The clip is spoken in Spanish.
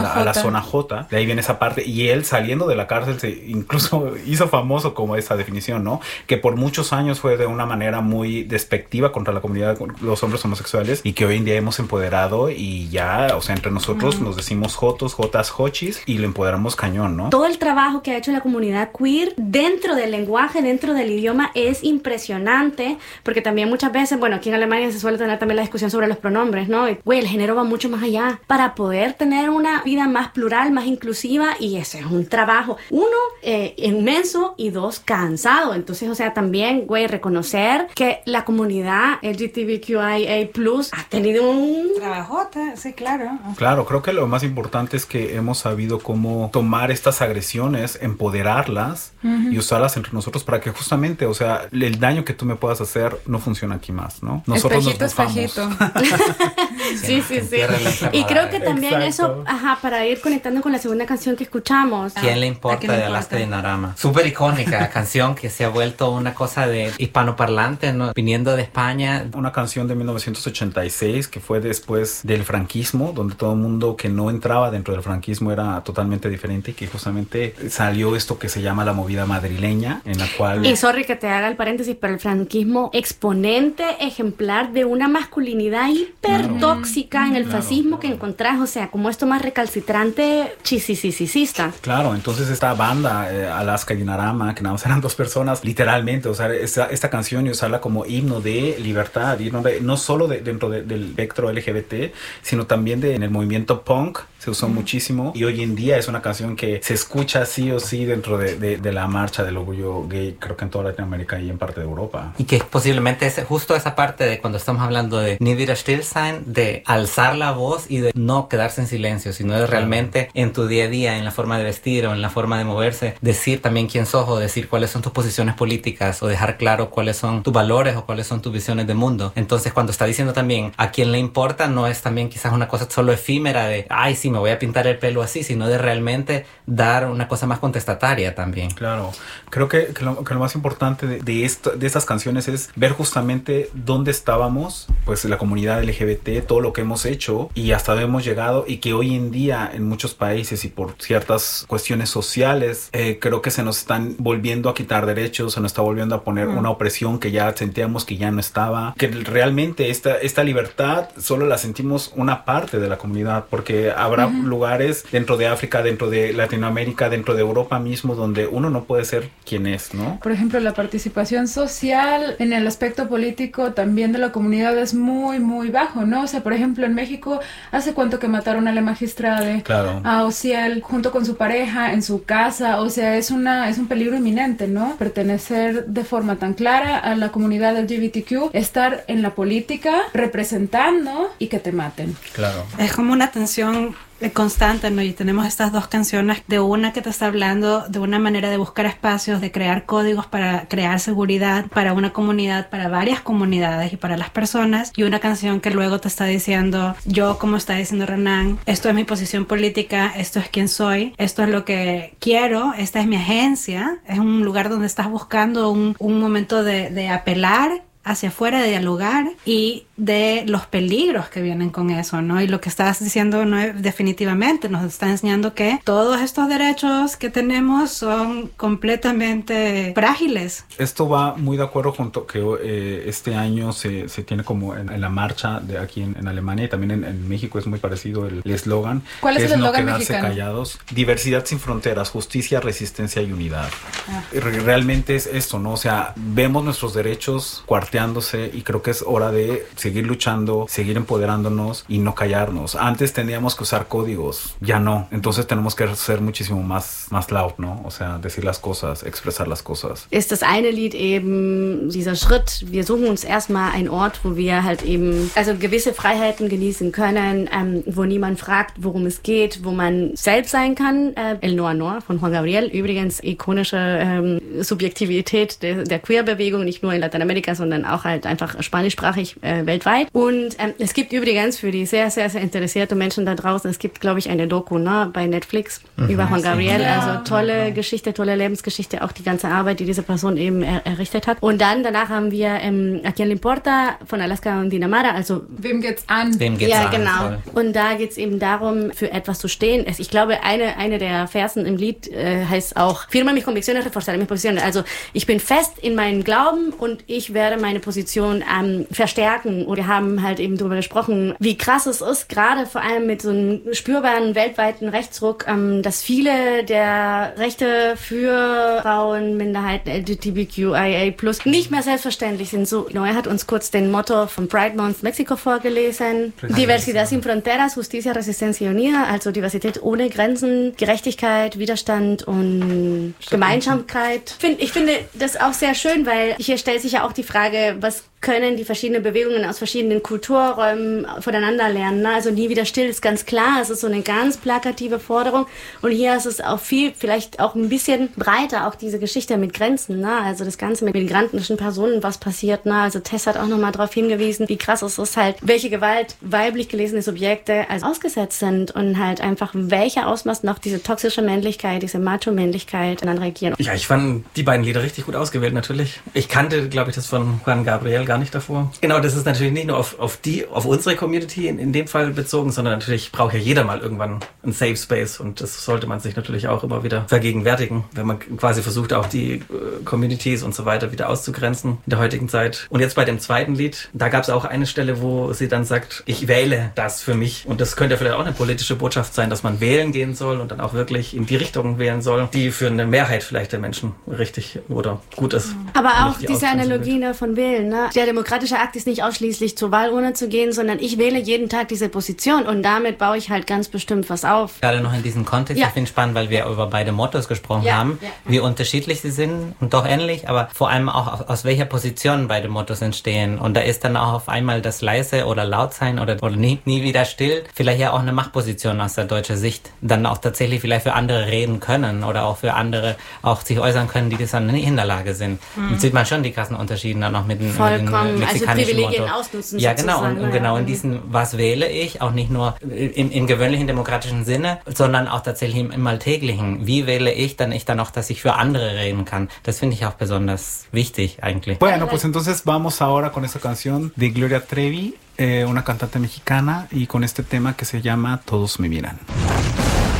a la zona J, de ahí viene esa parte, y él saliendo de la cárcel se incluso hizo famoso como esa definición, ¿no? Que por muchos años fue de una manera muy despectiva contra la comunidad, los hombres homosexuales, y que hoy en día hemos empoderado y ya, o sea, entre nosotros nos decimos jotos, jotas, hochis, y lo empoderamos cañón, ¿no? Todo el trabajo que ha hecho la comunidad queer dentro del lenguaje, dentro del idioma, es impresionante, porque también muchas veces, bueno, aquí en Alemania se suele tener también la discusión sobre los pronombres, ¿no? Y, güey, el género va mucho más allá, para poder tener una vida más plural, más inclusiva, y ese es un trabajo, uno, inmenso, y dos, cansado. Entonces, o sea, también, güey, reconocer que la comunidad LGBTQIA+ ha tenido un trabajote, sí, claro. Claro, creo que lo más importante es que hemos sabido cómo tomar estas agresiones, empoderarlas y usarlas entre nosotros para que justamente, o sea, el daño que tú me puedas hacer no funciona aquí más, ¿no? Nosotros espejito, nos bufamos. Sí. Y creo que también eso, para ir conectando con la segunda canción que escuchamos. ¿Quién le importa de Alaska Dinarama? Súper icónica canción que se ha vuelto una cosa de hispanoparlante, ¿no? Viniendo de España. Una canción de 1986 que fue después del franquismo, donde todo el mundo que no entraba dentro del franquismo era totalmente diferente, y que justamente salió esto que se llama la movida madrileña, en la cual... Y sorry que te haga el paréntesis, pero el franquismo, exponente ejemplar de una masculinidad hipertóxica en el fascismo que encontrás, o sea, como esto más recalcitrante, chisisisista. Claro, entonces esta banda, Alaska Dinarama, que nada más eran dos personas, literalmente, o sea, esta canción y usarla como himno de libertad, himno de, no solo dentro del espectro LGBT, sino también en el movimiento punk, se usó muchísimo, y hoy en día es una canción que se escucha sí o sí dentro de la marcha del orgullo gay, creo que en toda Latinoamérica y en parte de Europa. Y que posiblemente es justo esa parte de cuando estamos hablando de nie wieder still sein, de alzar la voz y de no quedarse en silencio, sino de realmente en tu día a día, en la forma de vestir o en la forma de moverse, decir también quién sos, o decir cuáles son tus posiciones políticas, o dejar claro cuáles son tus valores o cuáles son tus visiones de mundo. Entonces, cuando está diciendo también a quién le importa, no es también quizás una cosa solo efímera de, ay, sí, me voy a pintar el pelo así, sino de realmente dar una cosa más contestataria también. Claro, creo que lo más importante de estas canciones es ver justamente dónde estábamos, pues la comunidad LGBT, todo lo que hemos hecho y hasta dónde hemos llegado, y que hoy en día en muchos países y por ciertas cuestiones sociales, creo que se nos están volviendo a quitar derechos, se nos está volviendo a poner una opresión que ya sentíamos que ya no estaba, que realmente esta libertad solo la sentimos una parte de la comunidad, porque habrá lugares dentro de África, dentro de Latinoamérica, dentro de Europa mismo, donde uno no puede ser quien es, ¿no? Por ejemplo, la participación social en el aspecto político también de la comunidad es muy, muy bajo, ¿no? O sea, por ejemplo, en México, ¿hace cuánto que mataron a la magistrada? Claro. A Ociel, junto con su pareja, en su casa? O sea, es un peligro inminente, ¿no? Pertenecer de forma tan clara a la comunidad LGBTQ, estar en la política, representando, y que te maten. Claro. Es como una tensión constante, ¿no? Y tenemos estas dos canciones, de una que te está hablando de una manera de buscar espacios, de crear códigos para crear seguridad para una comunidad, para varias comunidades y para las personas, y una canción que luego te está diciendo, yo, como está diciendo Renan, esto es mi posición política, esto es quién soy, esto es lo que quiero, esta es mi agencia. Es un lugar donde estás buscando un momento de apelar hacia afuera, de dialogar y de los peligros que vienen con eso, ¿no? Y lo que estás diciendo no es, definitivamente nos está enseñando que todos estos derechos que tenemos son completamente frágiles. Esto va muy de acuerdo junto que este año se tiene como en la marcha de aquí en Alemania, y también en México es muy parecido el eslogan. ¿Cuál es el eslogan no mexicano? quedarse callados. Diversidad sin fronteras, justicia, resistencia y unidad. Realmente es esto, ¿no? O sea, vemos nuestros derechos cuarteándose, y creo que es hora de seguir luchando, seguir empoderándonos y no callarnos. Antes teníamos que usar códigos, ya no. Entonces tenemos que ser muchísimo más loud, ¿no? O sea, decir las cosas, expresar las cosas. Ist das eine Lied eben dieser Schritt, wir suchen uns erstmal einen Ort, wo wir halt eben also gewisse Freiheiten genießen können, wo niemand fragt, worum es geht, wo man selbst sein kann. El Noir Noir von Juan Gabriel, übrigens ikonische Subjektivität der Queerbewegung, nicht nur in Lateinamerika, sondern auch halt einfach spanischsprachig weltweit weltweit. Und es gibt übrigens für die sehr, sehr, sehr interessierte Menschen da draußen, es gibt, glaube ich, eine Doku bei Netflix über Juan Gabriel. Also tolle Geschichte, tolle Lebensgeschichte, auch die ganze Arbeit, die diese Person eben errichtet hat. Und dann danach haben wir A Quien Le Importa von Alaska und Dinamara. Also wem geht's an? Wem geht's ja, an? Genau. Voll. Und da geht's eben darum, für etwas zu stehen. Ich glaube, eine der Versen im Lied heißt auch, firme mis convicciones, reforzaré mis posiciones. Also ich bin fest in meinem Glauben und ich werde meine Position verstärken. Und wir haben halt eben darüber gesprochen, wie krass es ist, gerade vor allem mit so einem spürbaren weltweiten Rechtsruck, dass viele der Rechte für Frauen, Minderheiten, LGBTQIA+ nicht mehr selbstverständlich sind. So, er hat uns kurz den Motto vom Pride Month Mexiko vorgelesen. Diversidad sin fronteras, justicia, resistencia unida, also Diversität ohne Grenzen, Gerechtigkeit, Widerstand und Gemeinsamkeit. Ich finde das auch sehr schön, weil hier stellt sich ja auch die Frage, was können die verschiedenen Bewegungen aus verschiedenen Kulturräumen voneinander lernen. Also nie wieder still ist ganz klar. Es ist so eine ganz plakative Forderung. Und hier ist es auch vielleicht auch ein bisschen breiter, auch diese Geschichte mit Grenzen. Also das Ganze mit migrantischen Personen, was passiert. Also Tess hat auch nochmal darauf hingewiesen, wie krass es ist halt, welche Gewalt weiblich gelesene Subjekte als ausgesetzt sind und halt einfach, welcher Ausmaß noch diese toxische Männlichkeit, diese Macho-Männlichkeit dann reagieren. Ja, ich fand die beiden Lieder richtig gut ausgewählt natürlich. Ich kannte, glaube ich, das von Juan Gabriel gar nicht davor. Genau, das ist natürlich nicht nur auf unsere Community in dem Fall bezogen, sondern natürlich braucht ja jeder mal irgendwann einen Safe Space und das sollte man sich natürlich auch immer wieder vergegenwärtigen, wenn man quasi versucht, auch die Communities und so weiter wieder auszugrenzen in der heutigen Zeit. Und jetzt bei dem zweiten Lied, da gab es auch eine Stelle, wo sie dann sagt, ich wähle das für mich und das könnte vielleicht auch eine politische Botschaft sein, dass man wählen gehen soll und dann auch wirklich in die Richtung wählen soll, die für eine Mehrheit vielleicht der Menschen richtig oder gut ist. Aber auch diese Analogie von Wählen, Der demokratische Akt ist nicht ausschließlich zur Wahlurne zu gehen, sondern ich wähle jeden Tag diese Position und damit baue ich halt ganz bestimmt was auf. Gerade noch in diesem Kontext, ich finde es spannend, weil wir über beide Mottos gesprochen haben, wie unterschiedlich sie sind und doch ähnlich, aber vor allem auch aus welcher Position beide Mottos entstehen. Und da ist dann auch auf einmal das leise oder laut sein oder nie wieder still, vielleicht ja auch eine Machtposition aus der deutschen Sicht, dann auch tatsächlich vielleicht für andere reden können oder auch für andere auch sich äußern können, die das dann nicht in der Lage sind. Und sieht man schon die krassen Unterschiede dann auch mit den mexikanischen also Privilegien Motto. Ausnutzen. Ja, genau. Und genau in diesem, was wähle ich, auch nicht nur im gewöhnlichen demokratischen Sinne, sondern auch tatsächlich im Alltäglichen. Wie wähle ich dann auch, dass ich für andere reden kann? Das finde ich auch besonders wichtig eigentlich. Bueno, pues entonces vamos ahora con esta canción de Gloria Trevi, una cantante mexicana, y con este tema que se llama Todos me miran.